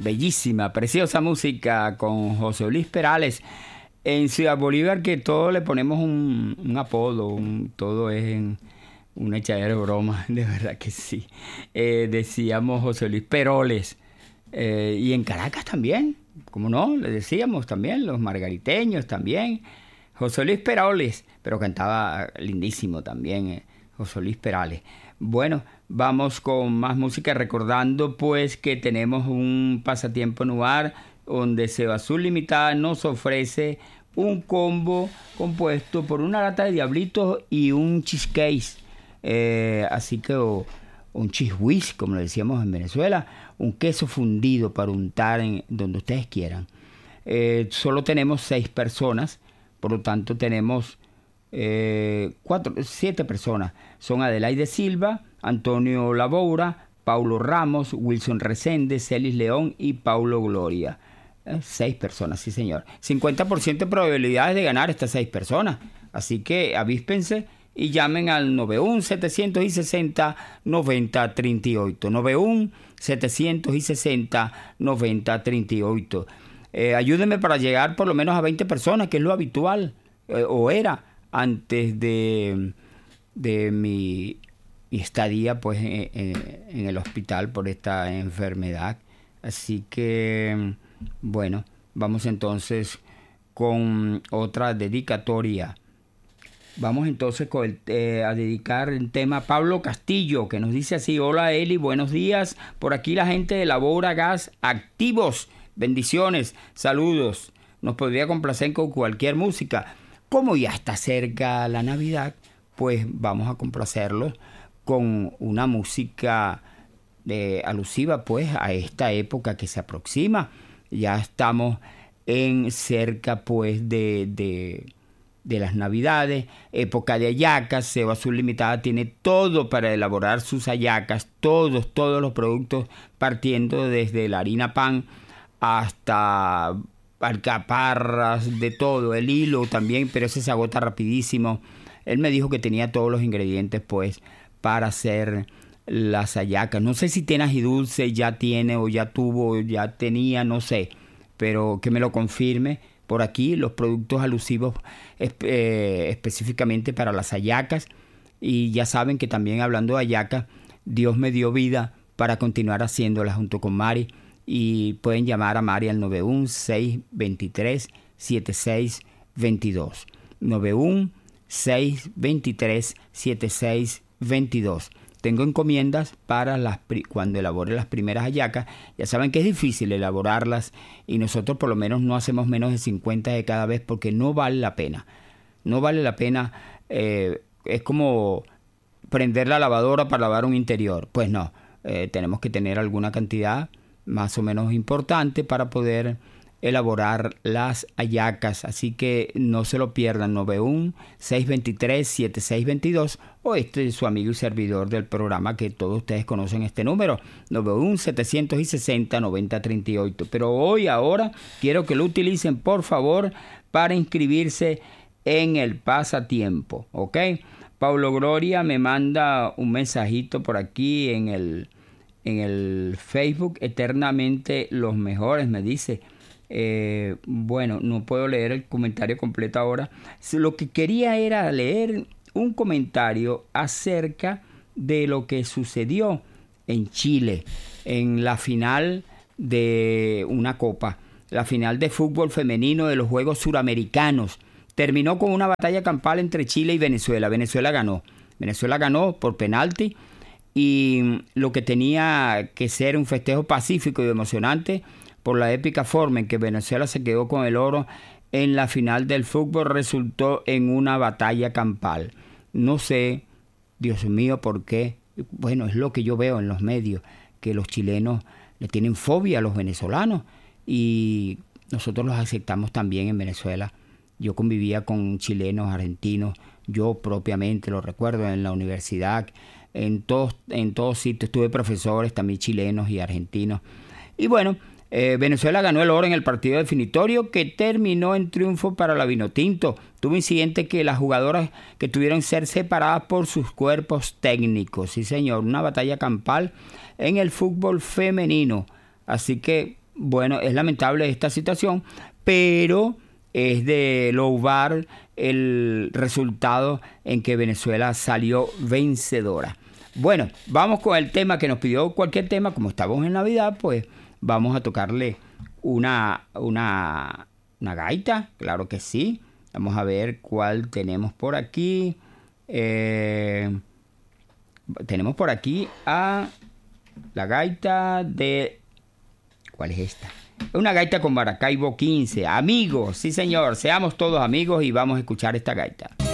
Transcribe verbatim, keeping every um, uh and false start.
bellísima, preciosa música con José Luis Perales. En Ciudad Bolívar, que todo le ponemos un, un apodo, un, todo es en una echadera de broma, de verdad que sí. Eh, decíamos José Luis Peroles. Eh, y en Caracas también, ¿cómo no? Le decíamos también, los margariteños también. José Luis Peroles, pero cantaba lindísimo también, eh, José Luis Perales. Bueno, vamos con más música, recordando pues que tenemos un pasatiempo anual donde Seba Azul Limitada nos ofrece un combo compuesto por una lata de diablitos y un cheesecake. Eh, así que o, un cheese whiz, como le decíamos en Venezuela, un queso fundido para untar en donde ustedes quieran. Eh, solo tenemos seis personas, por lo tanto tenemos eh, cuatro, siete personas. Son Adelaide Silva, Antonio Laboura, Paulo Ramos, Wilson Resende, Celis León y Paulo Gloria. Eh, seis personas, sí señor. cincuenta por ciento de probabilidades de ganar estas seis personas. Así que avíspense y llamen al nueve uno, setecientos sesenta, noventa treinta y ocho. nueve uno, setecientos sesenta, noventa treinta y ocho. Eh, ayúdenme para llegar por lo menos a veinte personas, que es lo habitual, eh, o era antes de, de mi, mi estadía pues, en, en, en el hospital por esta enfermedad. Así que, bueno, vamos entonces con otra dedicatoria. Vamos entonces con el, eh, a dedicar el tema a Pablo Castillo, que nos dice así: hola Eli, buenos días. Por aquí la gente de Labora Gas activos. Bendiciones, saludos. Nos podría complacer con cualquier música. Como ya está cerca la Navidad, pues vamos a complacerlos con una música de, alusiva pues a esta época que se aproxima. Ya estamos en cerca pues de... de de las Navidades, época de hallacas. Seba Azul Limitada tiene todo para elaborar sus hallacas, todos, todos los productos, partiendo desde la harina pan hasta alcaparras, de todo, el hilo también, pero ese se agota rapidísimo. Él me dijo que tenía todos los ingredientes pues para hacer las hallacas. No sé si tiene agridulce, ya tiene o ya tuvo, ya tenía, no sé, pero que me lo confirme. Por aquí los productos alusivos eh, específicamente para las hallacas. Y ya saben que también hablando de hallacas, Dios me dio vida para continuar haciéndolas junto con Mari. Y pueden llamar a Mari al nueve uno, seis dos tres, siete seis dos dos. nueve uno, seis dos tres, siete seis dos dos. Tengo encomiendas para las cuando elabore las primeras hallacas. Ya saben que es difícil elaborarlas y nosotros por lo menos no hacemos menos de cincuenta de cada vez porque no vale la pena. No vale la pena. Eh, es como prender la lavadora para lavar un interior. Pues no, eh, tenemos que tener alguna cantidad más o menos importante para poder elaborar las hallacas. Así que no se lo pierdan. Nueve uno, seis dos tres, siete seis dos dos, o este es su amigo y servidor del programa, que todos ustedes conocen este número, nueve uno, setecientos sesenta, noventa treinta y ocho. Pero hoy, ahora, quiero que lo utilicen, por favor, para inscribirse en el pasatiempo, ¿ok? Paulo Gloria me manda un mensajito por aquí en el, en el Facebook. Eternamente los mejores, me dice. Eh, bueno, no puedo leer el comentario completo ahora. Lo que quería era leer un comentario acerca de lo que sucedió en Chile en la final de una copa, la final de fútbol femenino de los Juegos Suramericanos. Terminó con una batalla campal entre Chile y Venezuela. Venezuela ganó. Venezuela ganó por penalti, y lo que tenía que ser un festejo pacífico y emocionante por la épica forma en que Venezuela se quedó con el oro en la final del fútbol resultó en una batalla campal. No sé, Dios mío, por qué. Bueno, es lo que yo veo en los medios, que los chilenos le tienen fobia a los venezolanos y nosotros los aceptamos también en Venezuela. Yo convivía con chilenos, argentinos, yo propiamente lo recuerdo en la universidad, en todos, en todos sitios tuve profesores también chilenos y argentinos. Y bueno, Eh, Venezuela ganó el oro en el partido definitorio, que terminó en triunfo para la Vinotinto. Tuvo incidente que las jugadoras que tuvieron que ser separadas por sus cuerpos técnicos. Sí, señor, una batalla campal en el fútbol femenino. Así que bueno, es lamentable esta situación, pero es de louvar el resultado en que Venezuela salió vencedora. Bueno, vamos con el tema que nos pidió cualquier tema. Como estamos en Navidad, pues vamos a tocarle una, una, una gaita, claro que sí. Vamos a ver cuál tenemos por aquí. Eh, tenemos por aquí a la gaita de... ¿Cuál es esta? Una gaita con Maracaibo quince. Amigos, sí señor, seamos todos amigos y vamos a escuchar esta gaita.